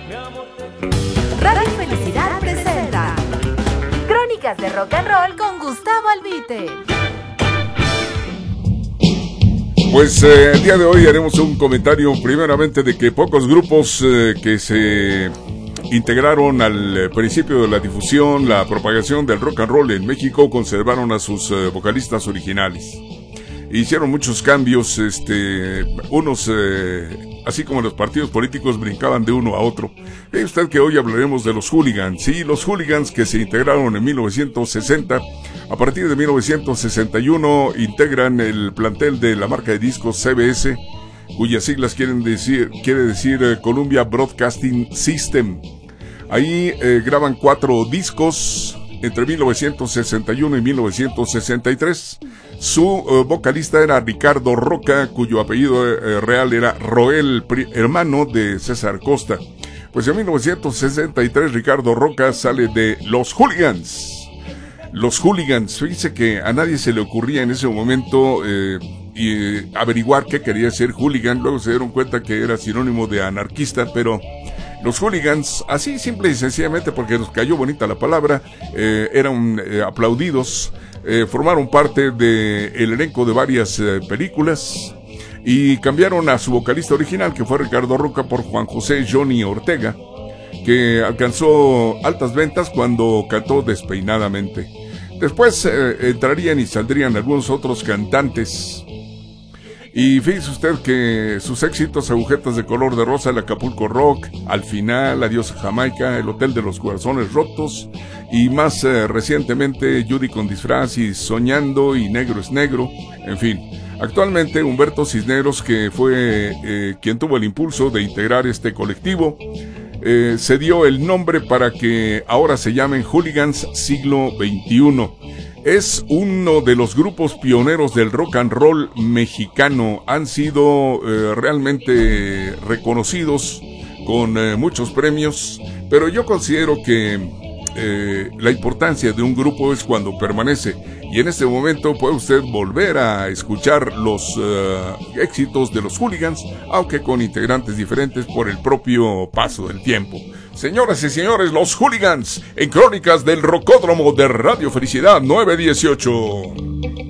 Radio Felicidad presenta Crónicas de Rock and Roll con Gustavo Albite. Pues el día de hoy haremos un comentario primeramente de que pocos grupos que se integraron al principio de la difusión, la propagación del rock and roll en México conservaron a sus vocalistas originales. Hicieron muchos cambios, unos, así como los partidos políticos, brincaban de uno a otro. Ve usted que hoy hablaremos de los Hooligans, sí, los Hooligans que se integraron en 1960. A partir de 1961 integran el plantel de la marca de discos CBS, cuyas siglas quiere decir Columbia Broadcasting System. Ahí graban 4 discos entre 1961 y 1963. Su vocalista era Ricardo Roca, cuyo apellido real era Roel, hermano de César Costa. Pues en 1963 Ricardo Roca sale de los Hooligans. Los Hooligans, fíjense que a nadie se le ocurría en ese momento averiguar qué quería ser hooligan. Luego se dieron cuenta que era sinónimo de anarquista, pero los Hooligans, así simple y sencillamente porque nos cayó bonita la palabra, eran aplaudidos, formaron parte del elenco de varias películas y cambiaron a su vocalista original, que fue Ricardo Roca, por Juan José Johnny Ortega, que alcanzó altas ventas cuando cantó Despeinadamente. Después entrarían y saldrían algunos otros cantantes. Y fíjese usted que sus éxitos: Agujetas de color de rosa, el Acapulco Rock, Al final, Adiós a Jamaica, El Hotel de los Corazones Rotos, y más recientemente Judy con disfraz y Soñando y Negro es Negro, en fin. Actualmente Humberto Cisneros, que fue quien tuvo el impulso de integrar este colectivo, se dio el nombre para que ahora se llamen Hooligans Siglo XXI. Es uno de los grupos pioneros del rock and roll mexicano. Han sido realmente reconocidos con muchos premios, pero yo considero que la importancia de un grupo es cuando permanece. Y en este momento puede usted volver a escuchar los éxitos de los Hooligans, aunque con integrantes diferentes por el propio paso del tiempo. Señoras y señores, los Hooligans en Crónicas del Rocódromo de Radio Felicidad 918.